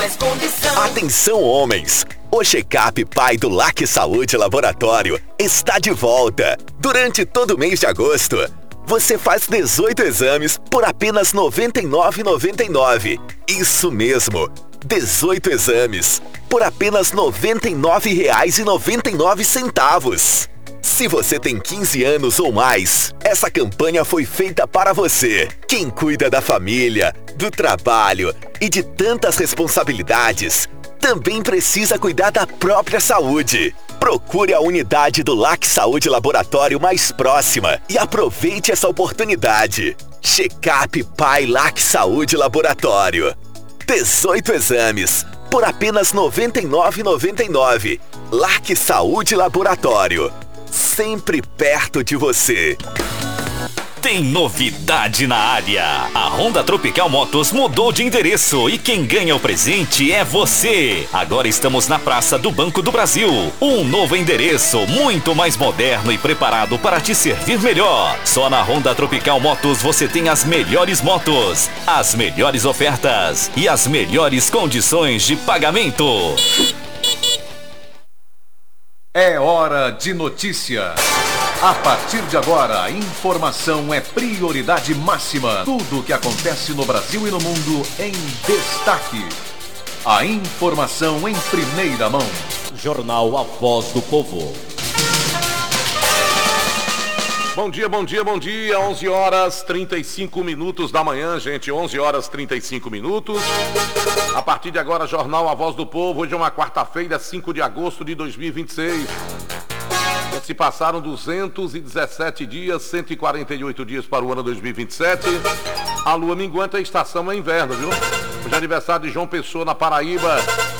mais condição. Atenção, homens! O check-up pai do LAC Saúde Laboratório está de volta. Durante todo o mês de agosto, você faz 18 exames por apenas R$ 99,99. Isso mesmo, 18 exames por apenas R$ 99,99. Se você tem 15 anos ou mais, essa campanha foi feita para você. Quem cuida da família, do trabalho e de tantas responsabilidades, também precisa cuidar da própria saúde. Procure a unidade do LAC Saúde Laboratório mais próxima e aproveite essa oportunidade. Check-up Pai LAC Saúde Laboratório. 18 exames por apenas R$ 99,99. LAC Saúde Laboratório. Sempre perto de você. Tem novidade na área. A Honda Tropical Motos mudou de endereço e quem ganha o presente é você. Agora estamos na Praça do Banco do Brasil. Um novo endereço, muito mais moderno e preparado para te servir melhor. Só na Honda Tropical Motos você tem as melhores motos, as melhores ofertas e as melhores condições de pagamento. É hora de notícia. A partir de agora, informação é prioridade máxima. Tudo o que acontece no Brasil e no mundo em destaque. A informação em primeira mão. Jornal A Voz do Povo. Bom dia, bom dia, bom dia. 11 horas 35 minutos da manhã, gente. 11 horas 35 minutos. A partir de agora, Jornal A Voz do Povo. Hoje é uma quarta-feira, 5 de agosto de 2026. Já se passaram 217 dias, 148 dias para o ano 2027. A lua minguante, a estação é inverno, viu? Hoje é aniversário de João Pessoa, na Paraíba.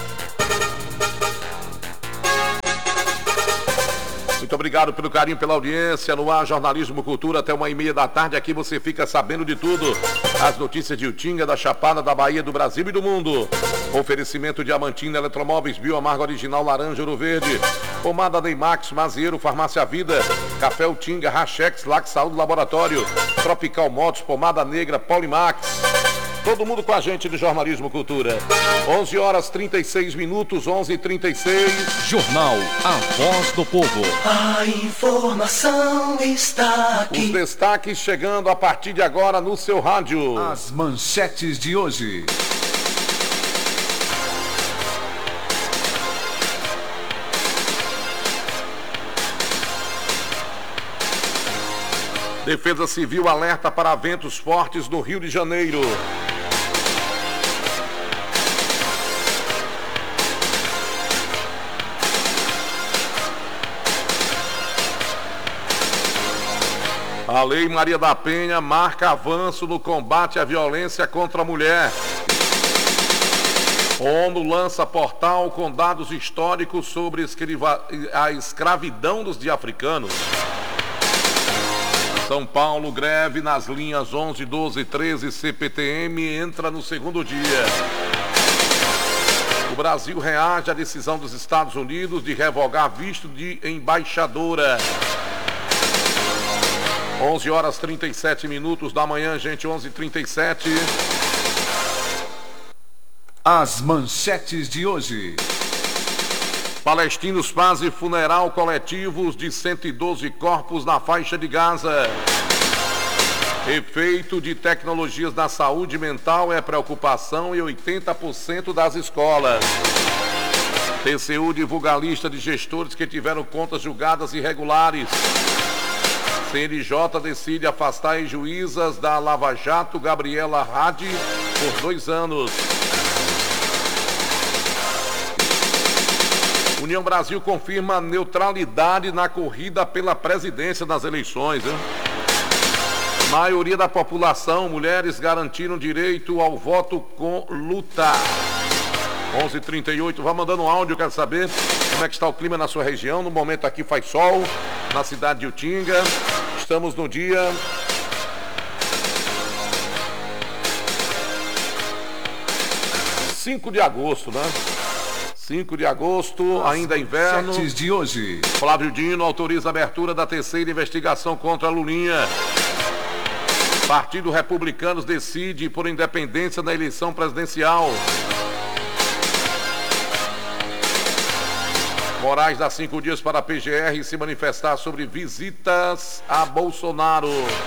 Muito obrigado pelo carinho, pela audiência. No ar, Jornalismo Cultura, até 1h30 da tarde. Aqui você fica sabendo de tudo. As notícias de Utinga, da Chapada, da Bahia, do Brasil e do mundo. Oferecimento Diamantina, Eletromóveis, Bioamargo Original, Laranja, Ouro Verde. Pomada Neymax, Mazieiro, Farmácia Vida. Café Utinga, Rachex, Lac Saúde Laboratório. Tropical Motos, Pomada Negra, Polimax. Todo mundo com a gente do Jornalismo Cultura. 11 horas 36 minutos, 11h36. Jornal A Voz do Povo. A informação está aqui. Os destaques chegando a partir de agora no seu rádio. As manchetes de hoje. Defesa Civil alerta para ventos fortes no Rio de Janeiro. A Lei Maria da Penha marca avanço no combate à violência contra a mulher. ONU lança portal com dados históricos sobre a escravidão dos africanos. São Paulo, greve nas linhas 11, 12, 13, CPTM entra no segundo dia. O Brasil reage à decisão dos Estados Unidos de revogar visto de embaixadora. 11 horas 37 minutos da manhã, gente, 11h37. As manchetes de hoje. Palestinos fazem funeral coletivo de 112 corpos na faixa de Gaza. Efeito de tecnologias na saúde mental é preocupação em 80% das escolas. TCU divulga a lista de gestores que tiveram contas julgadas irregulares. CNJ decide afastar as juízas da Lava Jato, Gabriela Hadi, por 2 anos. União Brasil confirma neutralidade na corrida pela presidência das eleições. Maioria da população, mulheres garantiram direito ao voto com luta. 11h38, vai mandando um áudio, quero saber como é que está o clima na sua região. No momento aqui faz sol, na cidade de Utinga. Estamos no dia 5 de agosto, né? 5 de agosto, ainda inverno. Manchetes de hoje. Flávio Dino autoriza a abertura da terceira investigação contra a Lulinha. Partido Republicanos decide por independência na eleição presidencial. Moraes dá 5 dias para a PGR se manifestar sobre visitas a Bolsonaro.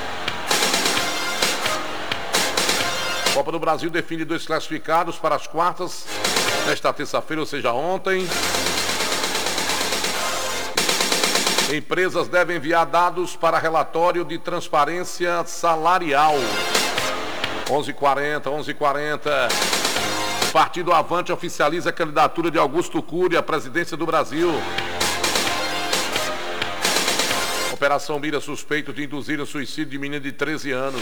Copa do Brasil define 2 classificados para as quartas nesta terça-feira, ou seja, ontem. Empresas devem enviar dados para relatório de transparência salarial. 11h40. O Partido Avante oficializa a candidatura de Augusto Cury à presidência do Brasil. Operação mira suspeito de induzir o suicídio de menina de 13 anos.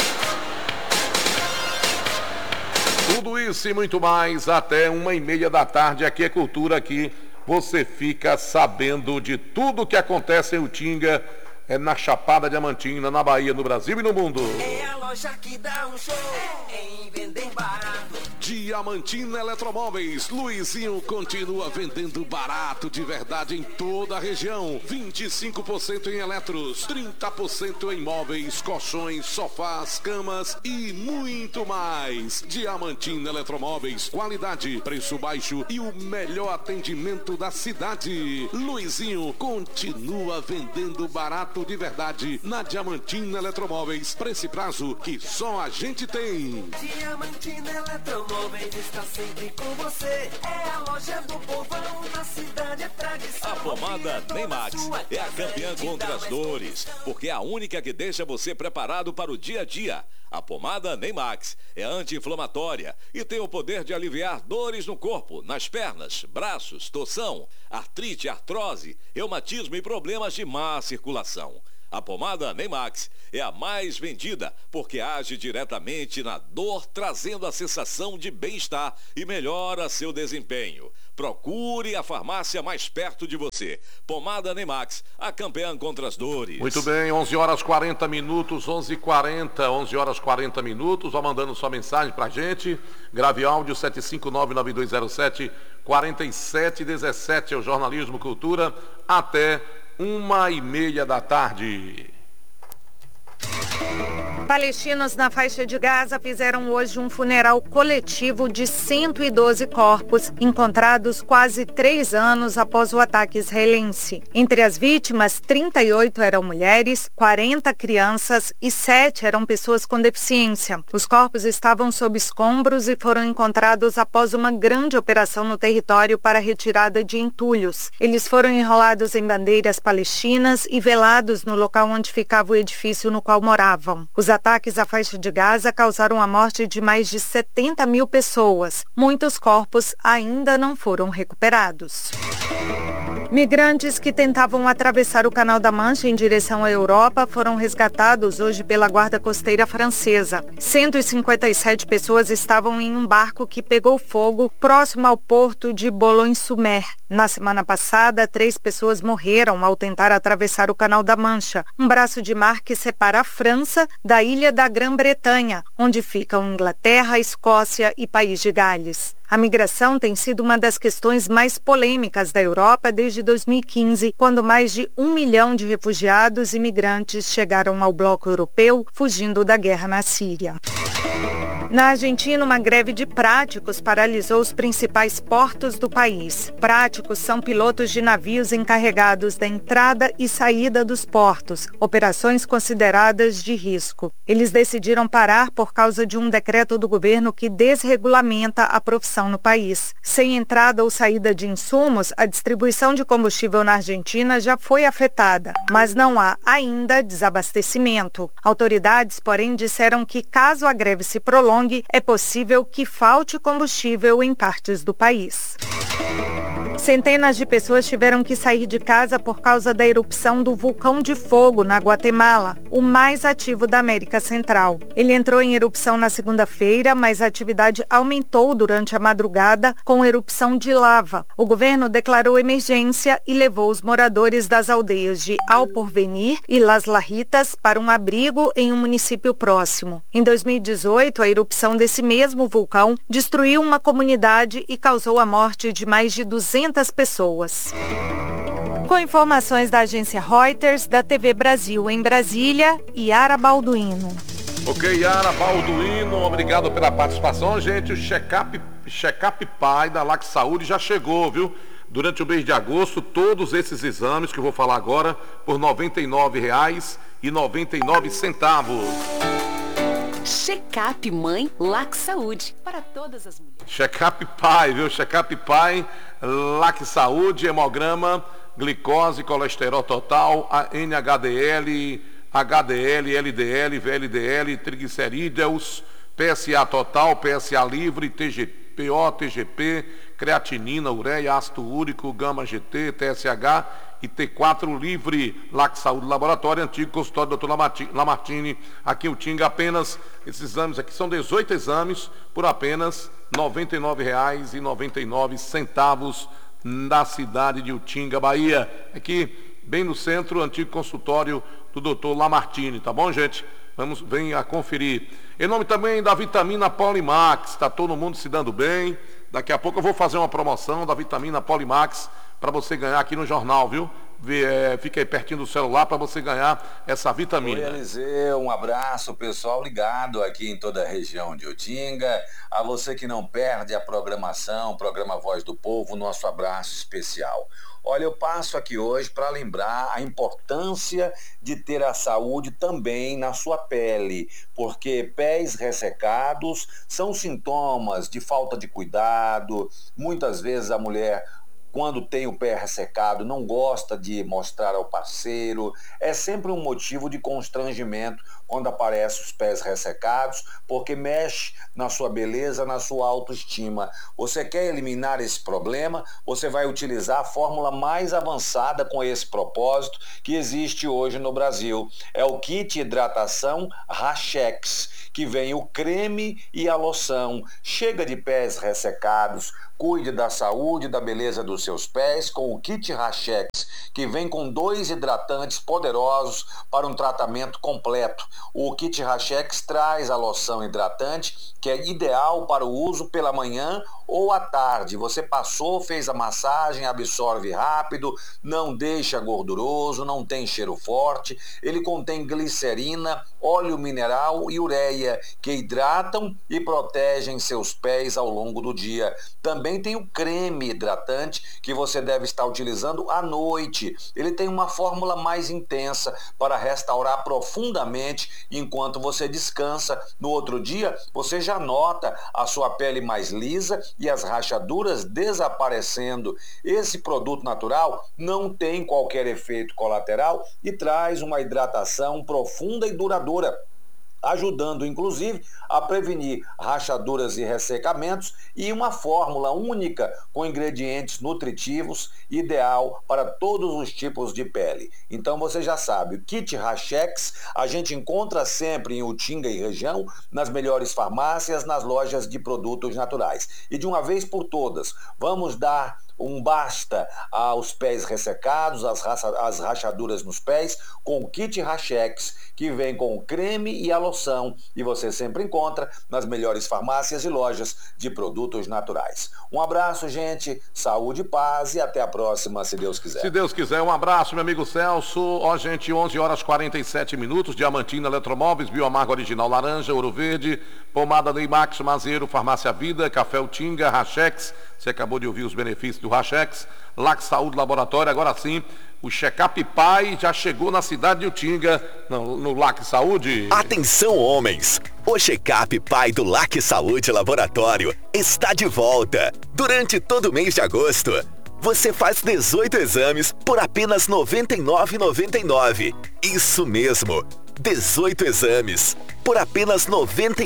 Tudo isso e muito mais até 1h30 da tarde. Aqui é Cultura, aqui você fica sabendo de tudo que acontece em Utinga, na Chapada Diamantina, na Bahia, no Brasil e no mundo. É a loja que dá um show em vender barato. Diamantina Eletromóveis. Luizinho continua vendendo barato de verdade em toda a região. 25% em eletros, 30% em móveis, colchões, sofás, camas e muito mais. Diamantina Eletromóveis. Qualidade, preço baixo e o melhor atendimento da cidade. Luizinho continua vendendo barato de verdade na Diamantina Eletromóveis. Preço e prazo que só a gente tem. Diamantina Eletromóveis está sempre com você. É a loja do povão, na cidade é tradição. A pomada Neymax é a campeã contra as dores, porque é a única que deixa você preparado para o dia a dia. A pomada Neymax é anti-inflamatória e tem o poder de aliviar dores no corpo, nas pernas, braços, torção, artrite, artrose, reumatismo e problemas de má circulação. A pomada Neymax é a mais vendida porque age diretamente na dor, trazendo a sensação de bem-estar e melhora seu desempenho. Procure a farmácia mais perto de você. Pomada Neymax, a campeã contra as dores. Muito bem, 11h40, 11h40. Vá mandando sua mensagem pra gente. Grave áudio 759-9207-4717. É o Jornalismo Cultura. Até 1h30 da tarde. Palestinos na faixa de Gaza fizeram hoje um funeral coletivo de 112 corpos, encontrados quase 3 anos após o ataque israelense. Entre as vítimas, 38 eram mulheres, 40 crianças e 7 eram pessoas com deficiência. Os corpos estavam sob escombros e foram encontrados após uma grande operação no território para a retirada de entulhos. Eles foram enrolados em bandeiras palestinas e velados no local onde ficava o edifício no qual moravam. Os ataques à faixa de Gaza causaram a morte de mais de 70 mil pessoas. Muitos corpos ainda não foram recuperados. Migrantes que tentavam atravessar o Canal da Mancha em direção à Europa foram resgatados hoje pela Guarda Costeira Francesa. 157 pessoas estavam em um barco que pegou fogo próximo ao porto de Boulogne-sur-Mer. Na semana passada, 3 pessoas morreram ao tentar atravessar o Canal da Mancha, um braço de mar que separa a França da ilha da Grã-Bretanha, onde ficam Inglaterra, Escócia e País de Gales. A migração tem sido uma das questões mais polêmicas da Europa desde 2015, quando mais de 1 milhão de refugiados e migrantes chegaram ao bloco europeu, fugindo da guerra na Síria. Na Argentina, uma greve de práticos paralisou os principais portos do país. Práticos são pilotos de navios encarregados da entrada e saída dos portos, operações consideradas de risco. Eles decidiram parar por causa de um decreto do governo que desregulamenta a profissão no país. Sem entrada ou saída de insumos, a distribuição de combustível na Argentina já foi afetada, mas não há ainda desabastecimento. Autoridades, porém, disseram que caso a greve se prolongue, é possível que falte combustível em partes do país. Centenas de pessoas tiveram que sair de casa por causa da erupção do vulcão de fogo na Guatemala, o mais ativo da América Central. Ele entrou em erupção na segunda-feira, mas a atividade aumentou durante a madrugada com erupção de lava. O governo declarou emergência e levou os moradores das aldeias de Al Porvenir e Las Larritas para um abrigo em um município próximo. Em 2018, a erupção desse mesmo vulcão destruiu uma comunidade e causou a morte de mais de 200 pessoas. Com informações da agência Reuters, da TV Brasil em Brasília, Yara Balduino. Ok, Yara Balduino, obrigado pela participação, gente. O check-up Pai da Lac Saúde já chegou, viu? Durante o mês de agosto, todos esses exames que eu vou falar agora, por R$ 99,99. Check-up Mãe Lac Saúde, para todas as mulheres. Check-up Pai, viu? Check-up Pai, Lac Saúde, hemograma, glicose, colesterol total, NHDL, HDL, LDL, VLDL, triglicerídeos, PSA total, PSA livre, TGPO, TGP, creatinina, ureia, ácido úrico, gama GT, TSH e T4 livre. Lac Saúde Laboratório, antigo consultório do Dr. Lamartine, aqui em Utinga. Apenas, esses exames aqui são 18 exames por apenas R$ 99,99 na cidade de Utinga, Bahia. Aqui, bem no centro, antigo consultório do Dr. Lamartine, tá bom, gente? Venha conferir. Em nome também da vitamina Polimax, está todo mundo se dando bem. Daqui a pouco eu vou fazer uma promoção da vitamina Polimax para você ganhar aqui no jornal, viu? Fica aí pertinho do celular para você ganhar essa vitamina. Oi, Eliseu, um abraço, pessoal ligado aqui em toda a região de Utinga. A você que não perde a programação, programa Voz do Povo, nosso abraço especial. Olha, eu passo aqui hoje para lembrar a importância de ter a saúde também na sua pele, porque pés ressecados são sintomas de falta de cuidado. Muitas vezes a mulher, quando tem o pé ressecado, não gosta de mostrar ao parceiro. É sempre um motivo de constrangimento quando aparecem os pés ressecados, porque mexe na sua beleza, na sua autoestima. Você quer eliminar esse problema? Você vai utilizar a fórmula mais avançada com esse propósito que existe hoje no Brasil. É o kit hidratação Rachex, que vem o creme e a loção. Chega de pés ressecados. Cuide da saúde e da beleza dos seus pés com o kit Rachex, que vem com 2 hidratantes poderosos para um tratamento completo. O kit Rachex traz a loção hidratante, que é ideal para o uso pela manhã ou à tarde. Você passou, fez a massagem, absorve rápido, não deixa gorduroso, não tem cheiro forte. Ele contém glicerina, óleo mineral e ureia, que hidratam e protegem seus pés ao longo do dia. Também tem o creme hidratante, que você deve estar utilizando à noite. Ele tem uma fórmula mais intensa para restaurar profundamente enquanto você descansa. No outro dia, você já nota a sua pele mais lisa e as rachaduras desaparecendo. Esse produto natural não tem qualquer efeito colateral e traz uma hidratação profunda e duradoura, ajudando inclusive a prevenir rachaduras e ressecamentos, e uma fórmula única com ingredientes nutritivos, ideal para todos os tipos de pele. Então você já sabe, o kit Rachex a gente encontra sempre em Utinga e região, nas melhores farmácias, nas lojas de produtos naturais. E de uma vez por todas, vamos dar um basta aos pés ressecados, às rachaduras nos pés, com o kit Rachex, que vem com o creme e a loção, e você sempre encontra nas melhores farmácias e lojas de produtos naturais. Um abraço, gente, saúde, paz e até a próxima, se Deus quiser. Se Deus quiser, um abraço, meu amigo Celso. Ó, gente, 11h47, Diamantina Eletromóveis, Bioamargo Original Laranja, Ouro Verde, Pomada Neymax, Mazeiro, Farmácia Vida, Café Utinga, Rachex. Você acabou de ouvir os benefícios do Rachex, Lac Saúde Laboratório. Agora sim, o Check-up Pai já chegou na cidade de Utinga, no Lac Saúde. Atenção, homens! O Check-up Pai do Lac Saúde Laboratório está de volta. Durante todo o mês de agosto, você faz 18 exames por apenas R$ 99,99. Isso mesmo, 18 exames por apenas R$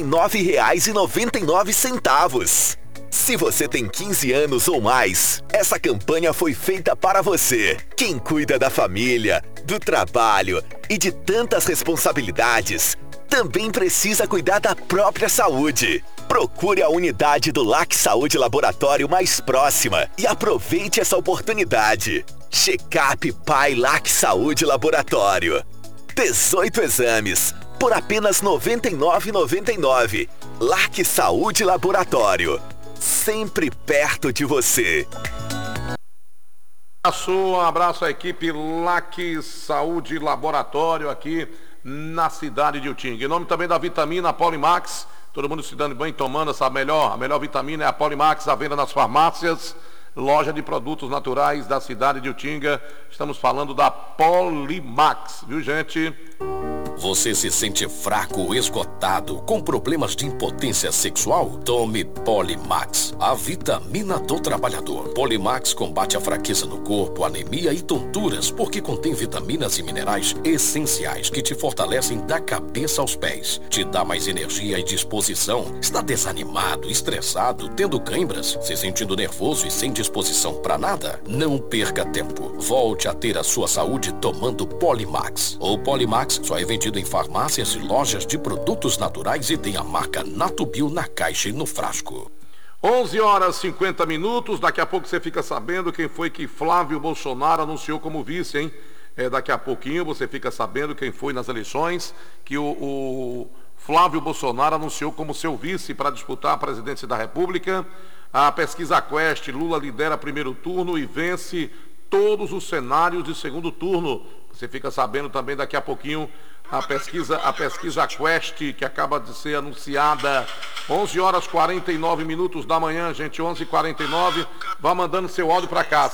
99,99. Se você tem 15 anos ou mais, essa campanha foi feita para você. Quem cuida da família, do trabalho e de tantas responsabilidades, também precisa cuidar da própria saúde. Procure a unidade do Lac Saúde Laboratório mais próxima e aproveite essa oportunidade. Check-up Pai Lac Saúde Laboratório. 18 exames por apenas R$ 99,99. Lac Saúde Laboratório. Sempre perto de você. Um abraço à equipe Lac Saúde Laboratório aqui na cidade de Utinga. Em nome também da vitamina Polimax, todo mundo se dando bem, tomando essa a melhor vitamina é a Polimax, à venda nas farmácias, loja de produtos naturais da cidade de Utinga. Estamos falando da Polimax, viu, gente? Você se sente fraco ou esgotado, com problemas de impotência sexual? Tome Polimax, a vitamina do trabalhador. Polimax combate a fraqueza no corpo, anemia e tonturas, porque contém vitaminas e minerais essenciais que te fortalecem da cabeça aos pés. Te dá mais energia e disposição. Está desanimado, estressado, tendo câimbras, se sentindo nervoso e sem disposição para nada? Não perca tempo. Volte a ter a sua saúde tomando Polimax. O Polimax só é vendido em farmácias e lojas de produtos naturais e tem a marca Natubio na caixa e no frasco. 11h50. Daqui a pouco você fica sabendo quem foi que Flávio Bolsonaro anunciou como vice, hein? Daqui a pouquinho você fica sabendo quem foi nas eleições que o Flávio Bolsonaro anunciou como seu vice para disputar a presidência da República. A pesquisa Quest, Lula lidera primeiro turno e vence todos os cenários de segundo turno. Você fica sabendo também daqui a pouquinho a pesquisa Quest, que acaba de ser anunciada. 11h49 da manhã, gente, 11h49. Vá mandando seu áudio para cá,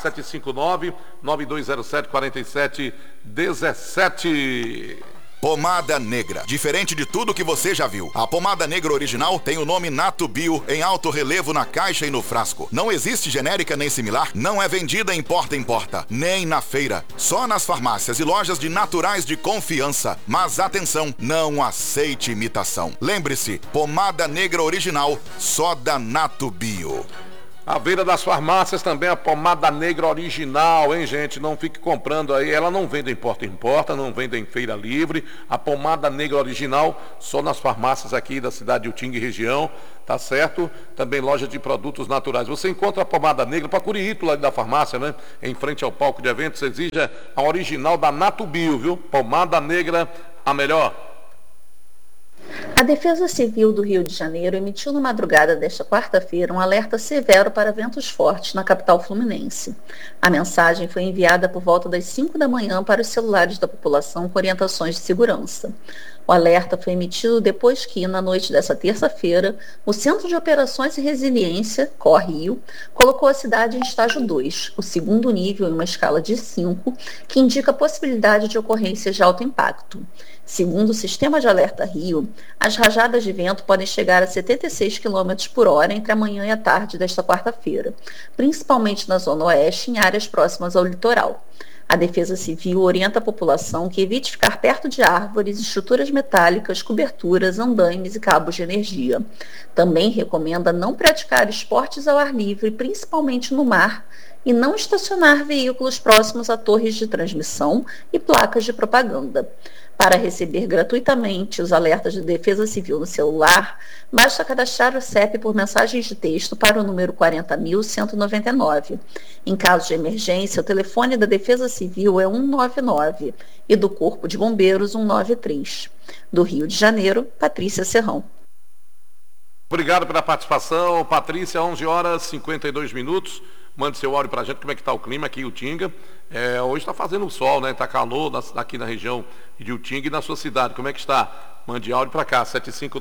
759-9207-4717. Pomada Negra. Diferente de tudo que você já viu. A pomada negra original tem o nome Natubio em alto relevo na caixa e no frasco. Não existe genérica nem similar. Não é vendida em porta em porta, nem na feira. Só nas farmácias e lojas de naturais de confiança. Mas atenção, não aceite imitação. Lembre-se, pomada negra original, só da Natubio. A venda das farmácias também, a pomada negra original, hein, gente? Não fique comprando aí, ela não vende em porta, não vende em feira livre. A pomada negra original só nas farmácias aqui da cidade de Utinga e região, tá certo? Também loja de produtos naturais. Você encontra a pomada negra para Curiíto lá da farmácia, né? Em frente ao palco de eventos, exija a original da Natubio, viu? Pomada negra, a melhor. A Defesa Civil do Rio de Janeiro emitiu na madrugada desta quarta-feira um alerta severo para ventos fortes na capital fluminense. A mensagem foi enviada por volta das 5 da manhã para os celulares da população com orientações de segurança. O alerta foi emitido depois que, na noite dessa terça-feira, o Centro de Operações e Resiliência, COR-Rio, colocou a cidade em estágio 2, o segundo nível em uma escala de 5, que indica a possibilidade de ocorrências de alto impacto. Segundo o Sistema de Alerta Rio, as rajadas de vento podem chegar a 76 km por hora entre a manhã e a tarde desta quarta-feira, principalmente na Zona Oeste e em áreas próximas ao litoral. A Defesa Civil orienta a população que evite ficar perto de árvores, estruturas metálicas, coberturas, andaimes e cabos de energia. Também recomenda não praticar esportes ao ar livre, principalmente no mar, e não estacionar veículos próximos a torres de transmissão e placas de propaganda. Para receber gratuitamente os alertas de Defesa Civil no celular, basta cadastrar o CEP por mensagens de texto para o número 40.199. Em caso de emergência, o telefone da Defesa Civil é 199 e do Corpo de Bombeiros 193. Do Rio de Janeiro, Patrícia Serrão. Obrigado pela participação, Patrícia. 11h52. Mande seu áudio pra gente, como é que tá o clima aqui em Utinga. Hoje está fazendo sol, né? Tá calor aqui na região de Utinga e na sua cidade. Como é que está? Mande áudio para cá,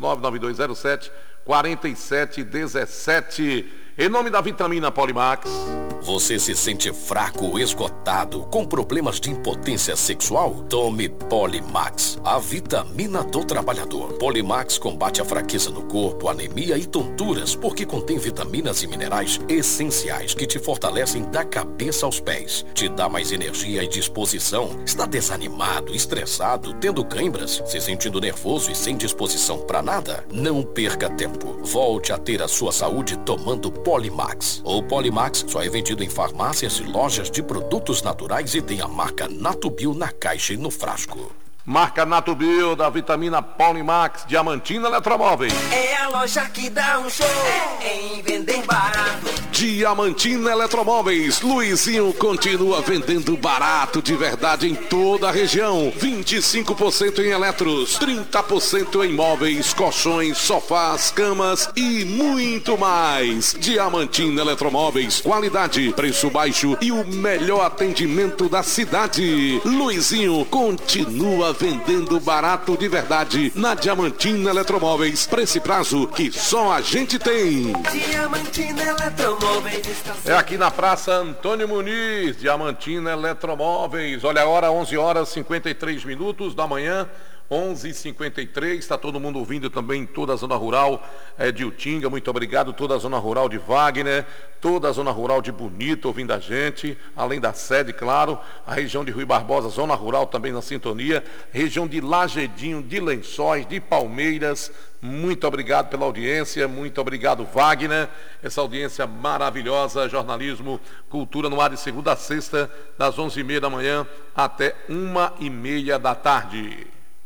759-9207-4717. Em nome da vitamina Polimax. Você se sente fraco ou esgotado, com problemas de impotência sexual? Tome Polimax, a vitamina do trabalhador. Polimax combate a fraqueza no corpo, anemia e tonturas, porque contém vitaminas e minerais essenciais que te fortalecem da cabeça aos pés. Te dá mais energia e disposição. Está desanimado, estressado, tendo câimbras, se sentindo nervoso e sem disposição para nada? Não perca tempo. Volte a ter a sua saúde tomando Polimax. O Polimax só é vendido em farmácias e lojas de produtos naturais e tem a marca Natubio na caixa e no frasco. Marca Natubio da vitamina Polimax, Diamantina Eletromóveis. É a loja que dá um show em vender barato. Diamantina Eletromóveis. Luizinho continua vendendo barato de verdade em toda a região. 25% em eletros, 30% em móveis, colchões, sofás, camas e muito mais. Diamantina Eletromóveis. Qualidade, preço baixo e o melhor atendimento da cidade. Luizinho continua vendendo barato de verdade na Diamantina Eletromóveis. Preço e prazo que só a gente tem. Diamantina Eletromóveis. Eletromóveis está sempre... É aqui na Praça Antônio Muniz, Diamantina Eletromóveis. Olha, agora 11 horas 53 minutos da manhã. 11h53, está todo mundo ouvindo também em toda a zona rural de Utinga, muito obrigado, toda a zona rural de Wagner, toda a zona rural de Bonito ouvindo a gente, além da sede, claro, a região de Rui Barbosa, zona rural também na sintonia, região de Lagedinho, de Lençóis, de Palmeiras, muito obrigado pela audiência, muito obrigado Wagner, essa audiência maravilhosa, jornalismo, cultura no ar de segunda a sexta, das 11h30 da manhã até 1h30 da tarde.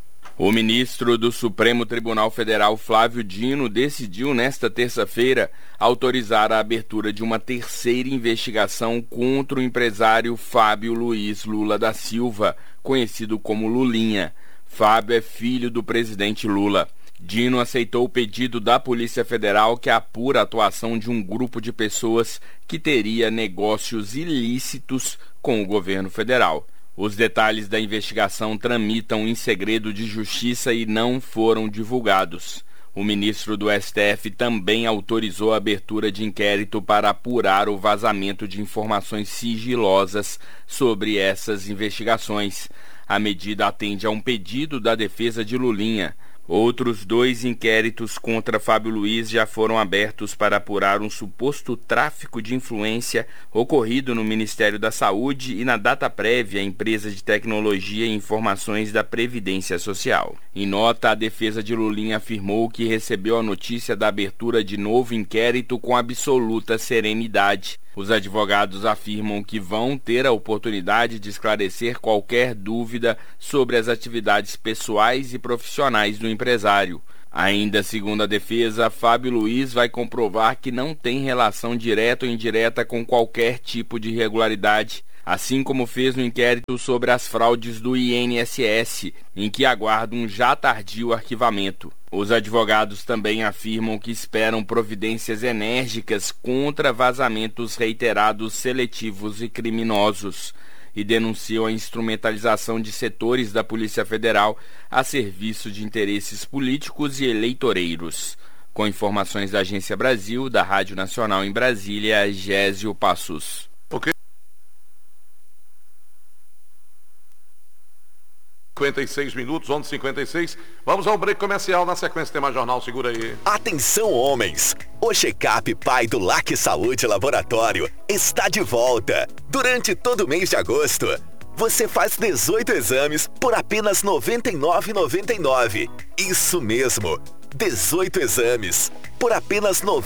O ministro do Supremo Tribunal Federal, Flávio Dino, decidiu nesta terça-feira autorizar a abertura de uma terceira investigação contra o empresário Fábio Luiz Lula da Silva, conhecido como Lulinha. Fábio é filho do presidente Lula. Dino aceitou o pedido da Polícia Federal que apura a atuação de um grupo de pessoas que teria negócios ilícitos com o governo federal. Os detalhes da investigação tramitam em segredo de justiça e não foram divulgados. O ministro do STF também autorizou a abertura de inquérito para apurar o vazamento de informações sigilosas sobre essas investigações. A medida atende a um pedido da defesa de Lulinha. Outros 2 inquéritos contra Fábio Luiz já foram abertos para apurar um suposto tráfico de influência ocorrido no Ministério da Saúde e na Dataprévia, empresa de tecnologia e informações da Previdência Social. Em nota, a defesa de Lulinha afirmou que recebeu a notícia da abertura de novo inquérito com absoluta serenidade. Os advogados afirmam que vão ter a oportunidade de esclarecer qualquer dúvida sobre as atividades pessoais e profissionais do empresário. Ainda segundo a defesa, Fábio Luiz vai comprovar que não tem relação direta ou indireta com qualquer tipo de irregularidade, assim como fez no inquérito sobre as fraudes do INSS, em que aguarda um já tardio arquivamento. Os advogados também afirmam que esperam providências enérgicas contra vazamentos reiterados, seletivos e criminosos, e denunciam a instrumentalização de setores da Polícia Federal a serviço de interesses políticos e eleitoreiros. Com informações da Agência Brasil, da Rádio Nacional em Brasília, Gésio Passos. 56 minutos, 11h56. Vamos ao break comercial. Na sequência tem mais jornal, segura aí. Atenção, homens! O Check-up Pai do LAC Saúde Laboratório está de volta. Durante todo o mês de agosto, você faz 18 exames por apenas R$ 99,99. Isso mesmo, 18 exames por apenas R$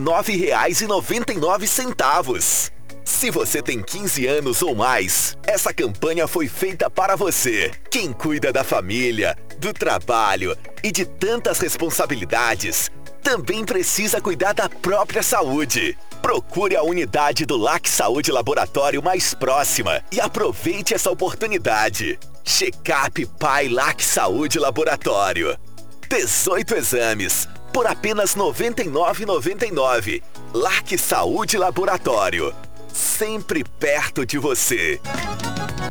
99,99. Se você tem 15 anos ou mais, essa campanha foi feita para você. Quem cuida da família, do trabalho e de tantas responsabilidades, também precisa cuidar da própria saúde. Procure a unidade do LAC Saúde Laboratório mais próxima e aproveite essa oportunidade. Check-up Pai LAC Saúde Laboratório. 18 exames por apenas R$ 99,99. LAC Saúde Laboratório. Sempre perto de você.